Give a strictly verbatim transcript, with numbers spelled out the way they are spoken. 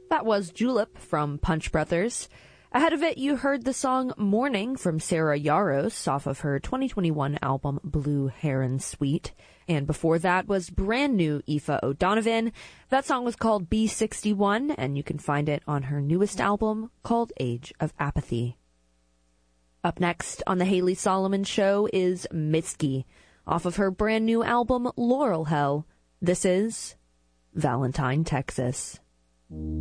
That was Julep from Punch Brothers. Ahead of it, you heard the song Morning from Sarah Yaros off of her twenty twenty-one album Blue Heron Suite. And before that was brand new Aoife O'Donovan. That song was called B sixty-one, and you can find it on her newest album called Age of Apathy. Up next on The Haley Solomon Show is Mitski off of her brand new album Laurel Hell. This is Valentine, Texas.